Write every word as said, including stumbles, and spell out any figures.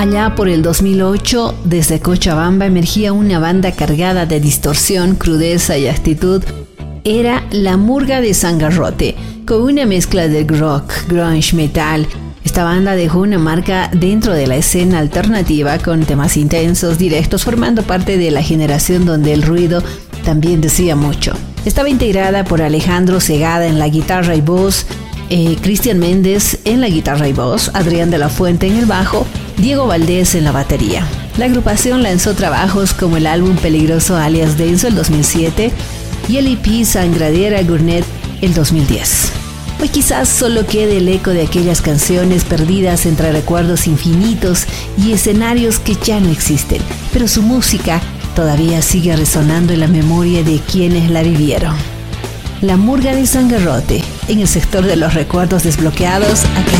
Allá por el dos mil ocho, desde Cochabamba emergía una banda cargada de distorsión, crudeza y actitud. Era La Murga de Sangarrote, con una mezcla de rock, grunge, metal. Esta banda dejó una marca dentro de la escena alternativa con temas intensos, directos, formando parte de la generación donde el ruido también decía mucho. Estaba integrada por Alejandro Segada en la guitarra y voz, eh, Cristian Méndez en la guitarra y voz, Adrián de la Fuente en el bajo, Diego Valdés en la batería. La agrupación lanzó trabajos como el álbum Peligroso alias Denso el dos mil siete y el E P Sangradera Gourmet el dos mil diez. Hoy quizás solo quede el eco de aquellas canciones perdidas entre recuerdos infinitos y escenarios que ya no existen, pero su música todavía sigue resonando en la memoria de quienes la vivieron. La Murga de Sangarrote, en el sector de los recuerdos desbloqueados, acá